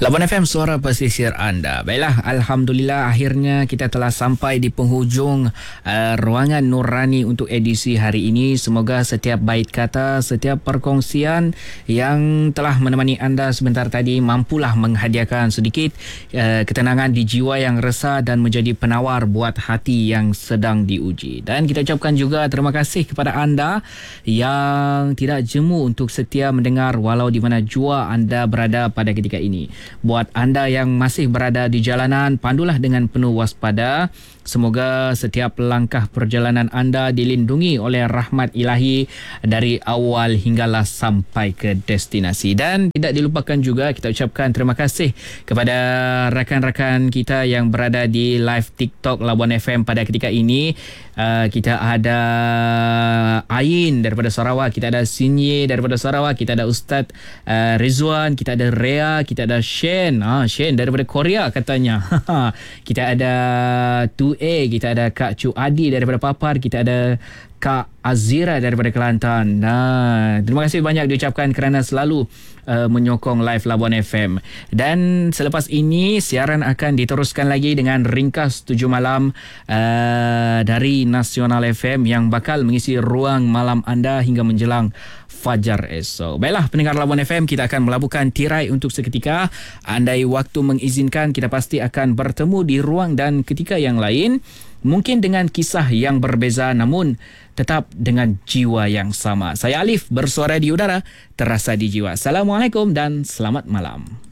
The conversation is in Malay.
Labuan FM, suara pesisir anda. Baiklah, Alhamdulillah akhirnya kita telah sampai di penghujung ruangan Nurani untuk edisi hari ini. Semoga setiap bait kata, setiap perkongsian yang telah menemani anda sebentar tadi mampulah menghadiahkan sedikit ketenangan di jiwa yang resah dan menjadi penawar buat hati yang sedang diuji. Dan kita ucapkan juga terima kasih kepada anda yang tidak jemu untuk setia mendengar walau di mana jua anda berada pada ketika ini. Buat anda yang masih berada di jalanan, pandulah dengan penuh waspada. Semoga setiap langkah perjalanan anda dilindungi oleh rahmat ilahi dari awal hinggalah sampai ke destinasi. Dan tidak dilupakan juga kita ucapkan terima kasih kepada rakan-rakan kita yang berada di live TikTok Labuan FM pada ketika ini. Kita ada Ain daripada Sarawak, kita ada Sinye daripada Sarawak, kita ada Ustaz Rizwan, kita ada Rea, kita ada Shane daripada Korea katanya. Kita ada 2A, kita ada Kak Cu Adi daripada Papar, kita ada Kak Azira daripada Kelantan. Terima kasih banyak diucapkan kerana selalu menyokong live Labuan FM. Dan selepas ini siaran akan diteruskan lagi dengan ringkas 7 malam dari Nasional FM yang bakal mengisi ruang malam anda hingga menjelang fajar esok. Baiklah pendengar Labuan FM, kita akan melabuhkan tirai untuk seketika. Andai waktu mengizinkan, kita pasti akan bertemu di ruang dan ketika yang lain. Mungkin dengan kisah yang berbeza namun tetap dengan jiwa yang sama. Saya Alif, bersuara di udara, terasa di jiwa. Assalamualaikum dan selamat malam.